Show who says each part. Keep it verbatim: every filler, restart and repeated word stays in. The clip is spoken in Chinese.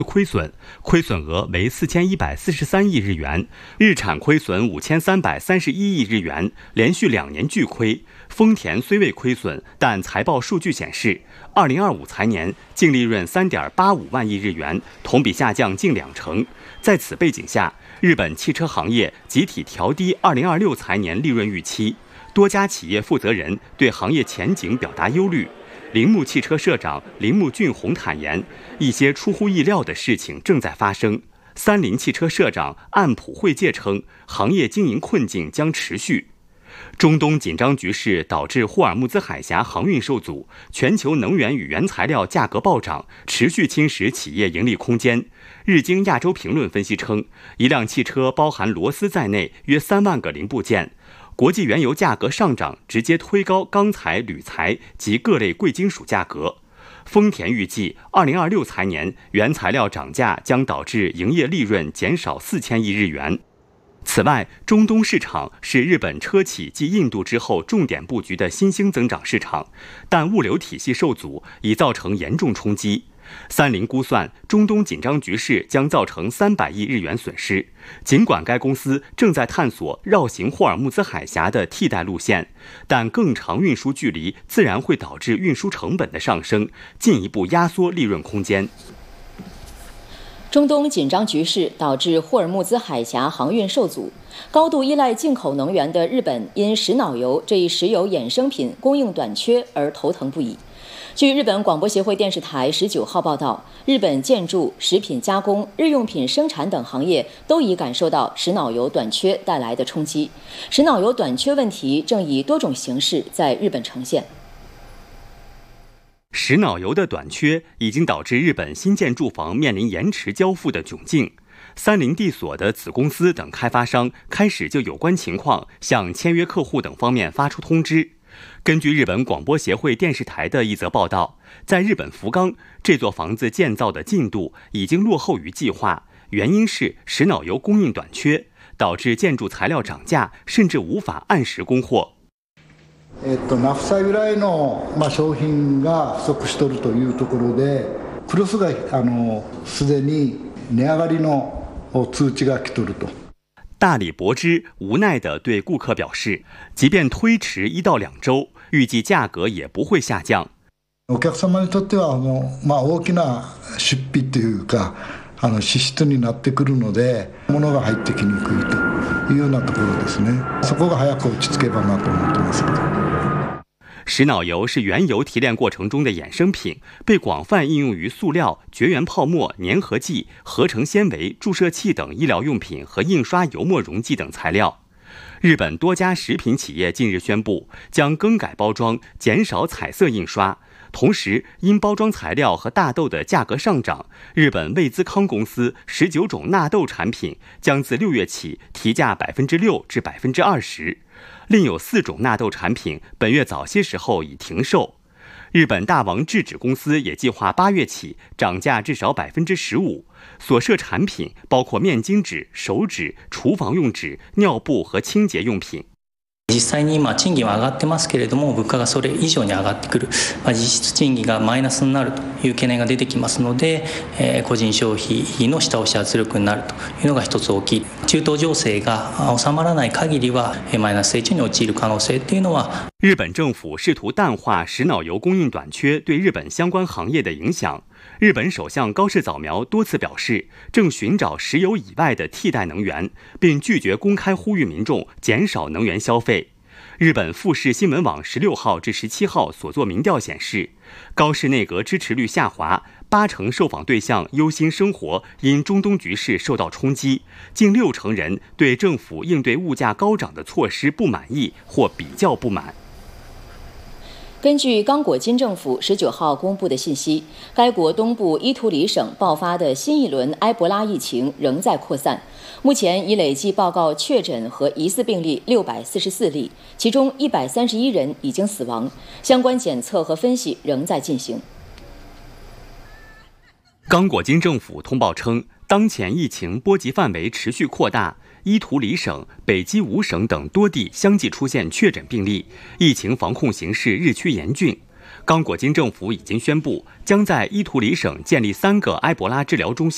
Speaker 1: 亏损，亏损额为四千一百四十三亿日元，日产亏损五千三百三十一亿日元，连续两年巨亏。丰田虽未亏损，但财报数据显示，二零二五财年净利润三点八五万亿日元，同比下降近两成。在此背景下，日本汽车行业集体调低二零二六财年利润预期，多家企业负责人对行业前景表达忧虑。铃木汽车社长铃木俊宏坦言，一些出乎意料的事情正在发生。三菱汽车社长岸普惠介称，行业经营困境将持续。中东紧张局势导致霍尔木兹海峡航运受阻，全球能源与原材料价格暴涨，持续侵蚀企业盈利空间。日经亚洲评论分析称，一辆汽车包含螺丝在内约三万个零部件。国际原油价格上涨，直接推高钢材、铝材及各类贵金属价格。丰田预计，二零二六财年原材料涨价将导致营业利润减少四千亿日元。此外，中东市场是日本车企继印度之后重点布局的新兴增长市场，但物流体系受阻已造成严重冲击。三菱估算，中东紧张局势将造成三百亿日元损失。尽管该公司正在探索绕行霍尔木兹海峡的替代路线，但更长运输距离自然会导致运输成本的上升，进一步压缩利润空间。
Speaker 2: 中东紧张局势导致霍尔木兹海峡航运受阻，高度依赖进口能源的日本因石脑油这一石油衍生品供应短缺而头疼不已。据日本广播协会电视台十九号报道，日本建筑、食品加工、日用品生产等行业都已感受到石脑油短缺带来的冲击。石脑油短缺问题正以多种形式在日本呈现。
Speaker 1: 石脑油的短缺已经导致日本新建住房面临延迟交付的窘境。三菱地所的子公司等开发商开始就有关情况向签约客户等方面发出通知。根据日本广播协会电视台的一则报道，在日本福冈，这座房子建造的进度已经落后于计划，原因是石脑油供应短缺，导致建筑材料涨价，甚至无法按時供貨。
Speaker 3: えっと、ナフサ由来の、まあ、商品が不足しているというところで、クロスがあのすでに値上がりの通知が来ていると。
Speaker 1: 大理柏芝无奈地对顾客表示，即便推迟一到两周，预计价格也不会下降。
Speaker 3: お客様にとってはあの、まあ、大きな出費というか、あの支出になってくるので、物が入ってきにくいというようなところですね。そこが早く落ち着けばなと思ってます。
Speaker 1: 石脑油是原油提炼过程中的衍生品，被广泛应用于塑料、绝缘泡沫、粘合剂、合成纤维、注射器等医疗用品和印刷油墨溶剂等材料。日本多家食品企业近日宣布将更改包装，减少彩色印刷。同时，因包装材料和大豆的价格上涨，日本味滋康公司十九种纳豆产品将自六月起提价百分之六至百分之二十。另有四种纳豆产品本月早些时候已停售。日本大王制纸公司也计划八月起涨价至少百分之十五。所涉产品包括面巾纸、手纸、厨房用纸、尿布和清洁用品。
Speaker 4: 実際に今賃金は上がってますけれども、物価がそれ以上に上がってくる、まあ、実質賃金がマイナスになるという懸念が出てきますので、えー、個人消費の下押し圧力になるというのが一つ大きい。中東情勢が収まらない限りはマイナス成長に陥る可能性というのは。
Speaker 1: 日本政府试图淡化石脑油供应短缺对日本相关行业的影响。日本首相高市早苗多次表示，正寻找石油以外的替代能源，并拒绝公开呼吁民众减少能源消费。日本富士新闻网十六号至十七号所做民调显示，高市内阁支持率下滑，八成受访对象忧心生活因中东局势受到冲击，近六成人对政府应对物价高涨的措施不满意或比较不满。
Speaker 2: 根据刚果金政府十九号公布的信息，该国东部伊图里省爆发的新一轮埃博拉疫情仍在扩散，目前已累计报告确诊和疑似病例六百四十四例，其中一百三十一人已经死亡，相关检测和分析仍在进行。
Speaker 1: 刚果金政府通报称，当前疫情波及范围持续扩大，伊图里省、北基吾省等多地相继出现确诊病例，疫情防控形势日趋严峻。刚果金政府已经宣布，将在伊图里省建立三个埃博拉治疗中心。